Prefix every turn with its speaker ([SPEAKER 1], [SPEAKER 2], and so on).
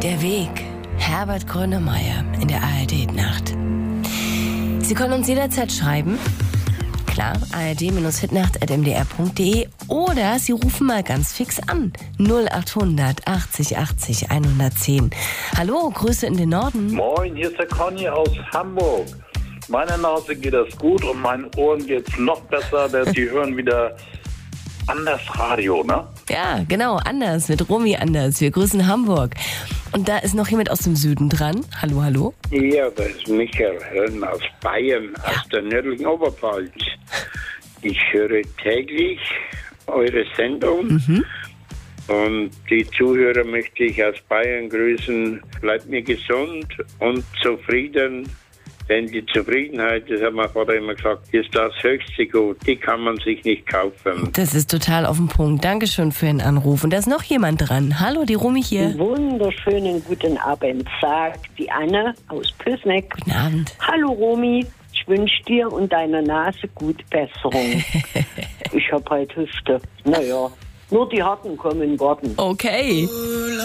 [SPEAKER 1] Der Weg. Herbert Grönemeyer in der ARD-Nacht. Sie können uns jederzeit schreiben. Klar, ard-hitnacht@mdr.de oder Sie rufen mal ganz fix an. 0800 80 80 110. Hallo, Grüße in den Norden.
[SPEAKER 2] Moin, hier ist der Conny aus Hamburg. Meiner Nase geht das gut und meinen Ohren geht's noch besser, denn die hören wieder Anders Radio, ne?
[SPEAKER 1] Ja, genau, Anders mit Romy Anders. Wir grüßen Hamburg. Und da ist noch jemand aus dem Süden dran. Hallo, hallo.
[SPEAKER 3] Ja, das ist Michael Hörn aus Bayern, aus der nördlichen Oberpfalz. Ich höre täglich eure Sendung. Und die Zuhörer möchte ich aus Bayern grüßen. Bleibt mir gesund und zufrieden. Denn die Zufriedenheit, das hat mein Vater immer gesagt, ist das höchste Gut. Die kann man sich nicht kaufen.
[SPEAKER 1] Das ist total auf den Punkt. Dankeschön für den Anruf. Und da ist noch jemand dran. Hallo, die Romy hier.
[SPEAKER 4] Wunderschönen guten Abend, sagt die Anne aus Pößneck.
[SPEAKER 1] Guten Abend.
[SPEAKER 4] Hallo Romy, ich wünsche dir und deiner Nase gute Besserung. Ich hab halt Hüfte. Naja, nur die Harten kommen in den Garten.
[SPEAKER 1] Okay.